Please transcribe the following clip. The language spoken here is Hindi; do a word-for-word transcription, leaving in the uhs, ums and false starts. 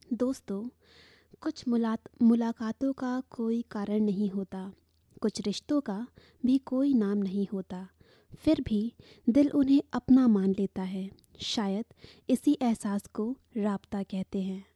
दोस्तों, कुछ मुलात मुलाकातों का कोई कारण नहीं होता, कुछ रिश्तों का भी कोई नाम नहीं होता, फिर भी दिल उन्हें अपना मान लेता है। शायद इसी एहसास को राब्ता कहते हैं।